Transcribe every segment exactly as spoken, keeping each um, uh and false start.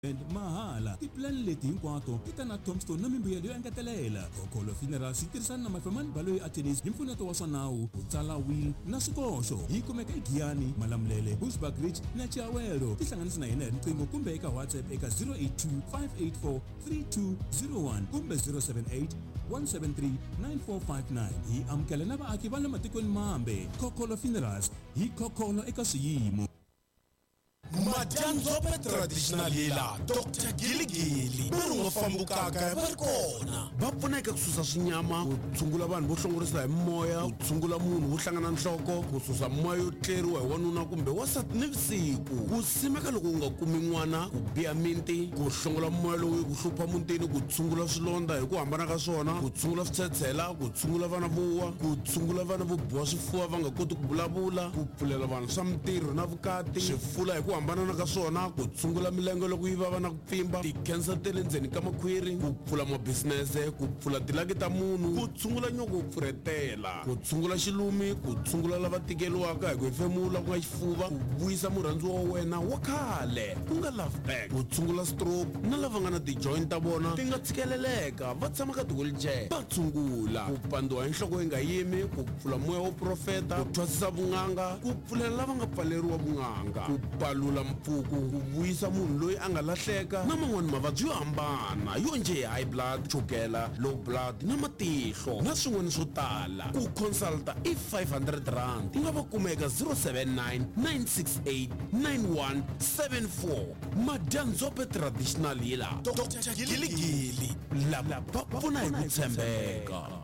mahala tiplan leti hinkwato ti ta na tombstone na mimbuyelo yo engetelela. Kokolo Funeral swi tirhisana na mafemani baloyi attorneys hi mpfuneto wa swa nawu ku tsala will na swikoxo. Yi kumeka eGiyani, Malamulele, Bushbuckridge na Chiawelo. Tihlanganisa na hina hi riqingho kumbe eka WhatsApp eka zero eight two five eight four three two zero one kumbe zero seven eight one seven three nine four five nine. Hi amukela na vaaki va le matikweni mambe. Kokolo Funerals hi kokolo eka swiyimo. Madyanzope traditional hila Doctor Giligili Burungo fambukaka barikona va pfuneka ku susa swinyama, ku tshungula vanhu vo hlongorisa hi moya, ku tshungula munhu wo hlangana nhloko, ku susa moya yo tleriwa hi wanuna kumbe wasati nivusiku, ku simeka loko u nga kumi n'wana, ku biya miti, ku hlongola moya lowu ku hlupha mutini, ku tshungula swilondza hi ku hambana ka swona, ku tshungula switshetshela, ku tshungula vana vo wa, ku tshungula vana vo biwa swifuva va nga koti ku vulavula, ku pfulela vanhu swa mitirho na vukati, swifula hi ku hambana na ka swona, ku tshungula milenge loko yi vava na ku pfimba, ti-cancer te le ndzeni ka makhwiri, ku pfula mabisinese, ku pfula tilaki ta munhu, ku tshungula nyoko ku pfuretela, ku tshungula xilumi, ku tshungula lava tikeliwaka hi ku hefemula ku nga xifuva, ku vuyisa murhandziwa wa wena wa khale ku nga love back, ku tshungula stroke na lava nga na ti-joint ta vona ti nga tshikeleleka va tshama ka ti-wheelchair va tshungula, ku pandiwa hi nhloko yi nga yimi, ku pfula moya wo profeta, ku thwasisa vun'anga, ku pfulela lava nga pfaleriwa vun'anga, ku palula mpfuku, ku vuyisa munhu loyi a nga lahleka na man'wani mavabyi yo hambana yo nje high blood, chukela, low blood na matihlo na swin'wana swo tala. Ku consulta i five hundred rand, nga va kumeka zero seven nine nine six eight nine one seven four. Madyanzope traditional hila Doctor Giligili lava va pfuna hi ku tshembeka.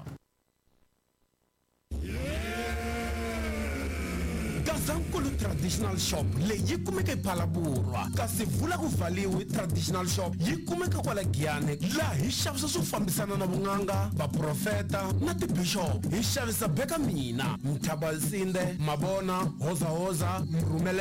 Gazankulu Traditional Shop leyi kumeka ePhalaborwa, kasi vula ku valiwe Traditional Shop yi kumeka kwala Giyani, laha hi xavisa swo fambisana na vun'anga, vaprofeta na tibishop. Hi xavisa beka mina, mthabalsinde, mabona, hoza hoza, mrumele